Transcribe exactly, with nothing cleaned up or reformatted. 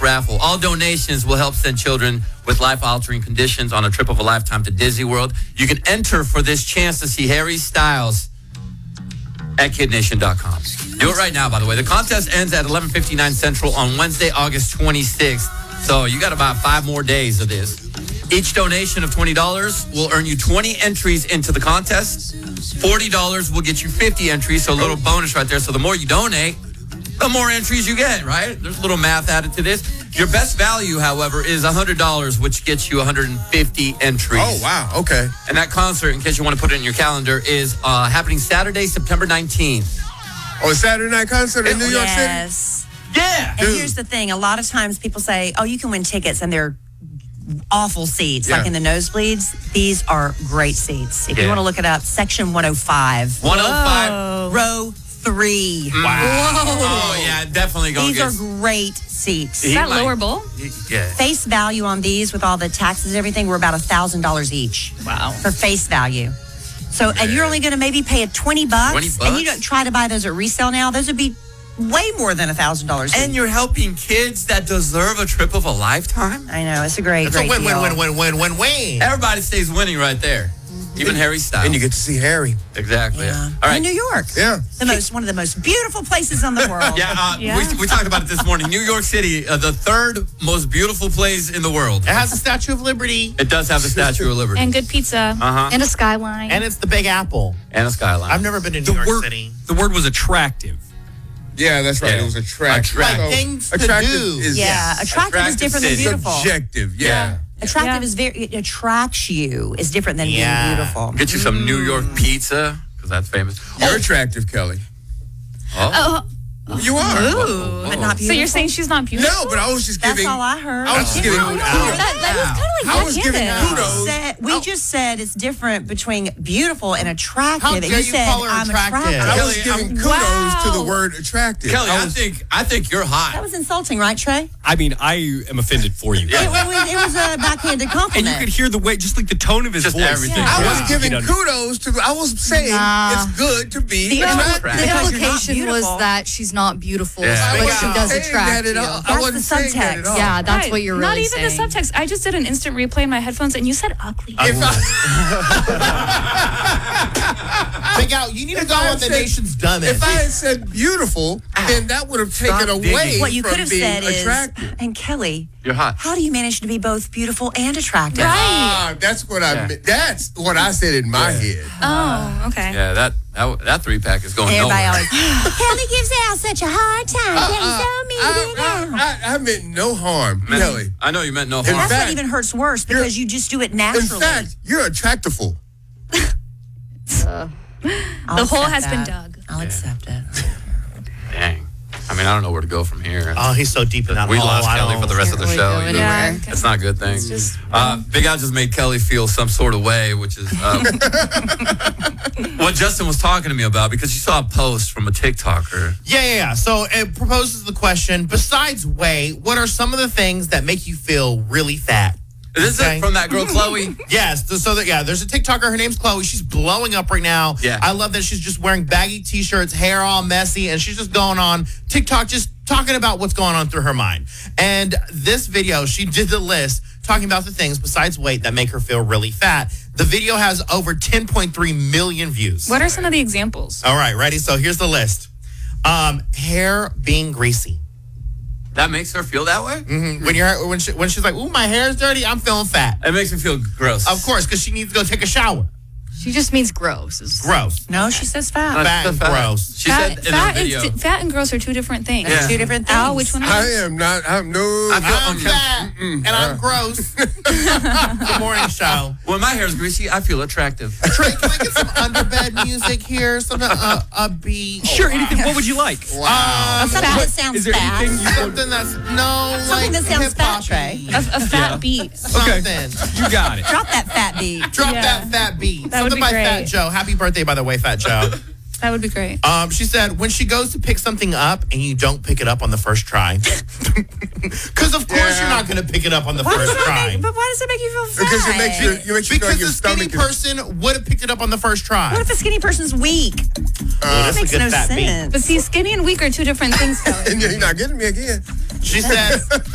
raffle. All donations will help send children with life-altering conditions on a trip of a lifetime to Disney World. You can enter for this chance to see Harry Styles at kid nation dot com. Do it right now, by the way. The contest ends at eleven fifty-nine Central on Wednesday, August twenty-sixth. So you got about five more days of this. Each donation of twenty dollars will earn you twenty entries into the contest. forty dollars will get you fifty entries, so a little bonus right there. So the more you donate, the more entries you get, right? There's a little math added to this. Your best value, however, is one hundred dollars, which gets you one hundred fifty entries. Oh, wow. Okay. And that concert, in case you want to put it in your calendar, is uh, happening Saturday, September nineteenth. Oh, a Saturday night concert in New York City? Yes. Yeah. And here's the thing. A lot of times people say, oh, you can win tickets, and they're awful seats, Yeah. like in the nosebleeds. These are great seats. If Yeah. you want to look it up, section one oh five. one oh five. Row three. Wow. Oh, yeah, definitely going to These get... are great seats. He Is that might- lower bowl? Yeah. Face value on these with all the taxes and everything were about one thousand dollars each. Wow. For face value. So, and you're only going to maybe pay a twenty bucks. twenty And you bucks? don't try to buy those at resale now. Those would be way more than one thousand dollars. And you're helping kids that deserve a trip of a lifetime? I know. It's a great, It's great a win, deal. win, win, win, win, win, win. Everybody stays winning right there. Even Harry Styles. And you get to see Harry. Exactly. Yeah. All right. In New York. Yeah. The most, one of the most beautiful places in the world. Yeah, uh, Yeah. We, we talked about it this morning. New York City, uh, the third most beautiful place in the world. It has the Statue of Liberty, It does have the Statue of Liberty. And good pizza. Uh-huh. And a skyline. and it's the Big Apple. And a skyline. I've never been to New The York word, City. the word was attractive. Yeah, that's right. Yeah. It was attractive. Attractive. Like things to attractive do. is Yeah. Attractive, Attractive is different city. than beautiful. subjective. Yeah. Attractive Yeah. is very, it attracts you is different than Yeah. being beautiful. Get you some New York pizza, because that's famous. You're attractive, Kelly. Oh. You are. Ooh, but not beautiful. So you're saying she's not beautiful? No, but I was just That's giving. all I heard. I was just giving. No, that, that was kind of like I was giving backhanded. kudos. Said, we just said it's different between beautiful and attractive. How and dare you you said call her I'm attractive? I was Kelly, giving I'm- kudos to the Wow. word attractive. Kelly, I I was, think I think you're hot. That was insulting, right, Trey? I mean, I am offended for you. It, it was, it was a backhanded And compliment. you could hear the way, just like the tone of his Just voice. everything. Yeah. I Yeah. was giving You know, kudos to. I was saying Nah. it's good to be The attractive. impl- The Because you're not implication was beautiful. that she's not beautiful, Yeah. I but wasn't she does saying attract that at you. all. I That's wasn't the saying that at subtext. all. Yeah, that's Right. what you're really Not even saying. the subtext. I just did an instant replay in my headphones, and you said ugly. If I, Big Al, you need to If go I on the said- nation's dumbest. if I had said beautiful, then that would have taken Stop away digging. what you from could have being said attractive. is, and Kelly, You're hot. how do you manage to be both beautiful and attractive? Ah, that's what I. Yeah. meant. That's what I said in my head. Oh, okay. Yeah, that that, that three pack is going Everybody nowhere. always, Kelly gives Al such a hard time. Kelly's so mean I, to Al. I, I, I meant no harm, Man, Kelly. I know you meant no In harm. That's fact, what even hurts worse because you just do it In naturally. fact, you're attractful. I'll The hole accept has been that. dug. I'll accept it. Dang. I mean, I don't know where to go from here. oh, he's so deep in that we hole. lost I Kelly don't- for the rest of the Can't show. really You go know? anywhere. Yeah. That's not a good thing. just- uh, Big Al just made Kelly feel some sort of way, which is uh, what Justin was talking to me about, because you saw a post from a TikToker. Yeah, yeah, yeah. So it proposes the question, besides weight, what are some of the things that make you feel really fat? Is this Okay. it from that girl, Chloe? Yes. th- So that yeah, there's a TikToker. Her name's Chloe. She's blowing up right now. Yeah. I love that she's just wearing baggy t-shirts, hair all messy, and she's just going on TikTok, just talking about what's going on through her mind. And this video, she did the list talking about the things besides weight that make her feel really fat. The video has over ten point three million views. What are some of the examples? All right, ready? So here's the list. Um, hair being greasy. That makes her feel that way? Mhm. When you're when she, when she's like, "Ooh, my hair's dirty," I'm feeling fat. It makes me feel gross. Of course, because she needs to go take a shower. She just means gross. It's- Gross. No, she says fat. Not Fat the and gross. She fat, said in fat, the video. and, fat and gross are two different things. Yeah. Two different things. Al, which one? I Are you? am not. I'm no. I feel I'm uncomfortable. fat and I'm gross. Good morning, show. When my hair's greasy, I feel attractive. Trey, can I get some underbed music here? Something uh, upbeat. Sure, anything. What would you like? Um, Something that sounds Is there fat. anything you would... something that's no Something like that sounds fat, hip-hop-y. Trey. A, a fat Yeah. beat. Something. You got it. Drop that fat beat. Drop Yeah. that fat beat. That would Something be by great. Fat Joe. Happy birthday, by the way, Fat Joe. That would be great. Um, she said when she goes to pick something up and you don't pick it up on the first try, because of course Yeah. you're not going to pick it up on the Why first does that try. make, but why does it make you feel fat? Because it makes you. You makes you feel Because like your the skinny stomach is. person would have picked it up on the first try. What if a skinny person's weak? that's It makes a good no fat beat. sense. But see, skinny and weak are two different things, Kelly. And you're not getting me again. She said